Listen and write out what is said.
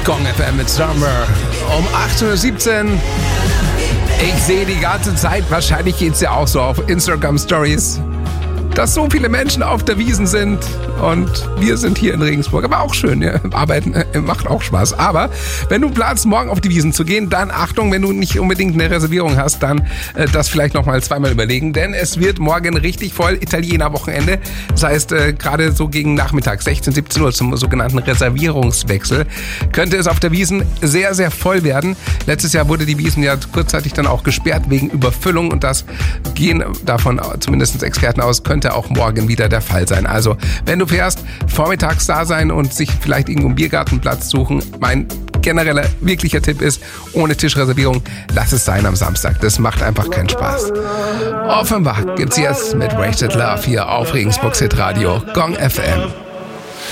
Gong FM mit Summer um 8:17 Uhr. Ich sehe die ganze Zeit, wahrscheinlich geht es ja auch so auf Instagram Stories, dass so viele Menschen auf der Wiesn sind und wir sind hier in Regensburg. Aber auch schön, ja. Arbeiten macht auch Spaß. Aber wenn du planst, morgen auf die Wiesn zu gehen, dann Achtung, wenn du nicht unbedingt eine Reservierung hast, dann das vielleicht nochmal zweimal überlegen, denn es wird morgen richtig voll, Italiener-Wochenende. Das heißt, gerade so gegen Nachmittag, 16, 17 Uhr zum sogenannten Reservierungswechsel, könnte es auf der Wiesn sehr, sehr voll werden. Letztes Jahr wurde die Wiesn ja kurzzeitig dann auch gesperrt wegen Überfüllung und das gehen davon zumindest Experten aus, könnte auch morgen wieder der Fall sein. Also, wenn du fährst, vormittags da sein und sich vielleicht irgendwo einen Biergartenplatz suchen. Mein genereller, wirklicher Tipp ist, ohne Tischreservierung, lass es sein am Samstag. Das macht einfach keinen Spaß. Offenbach gibt's jetzt mit Wasted Love hier auf Regensburg Hit Radio Gong FM.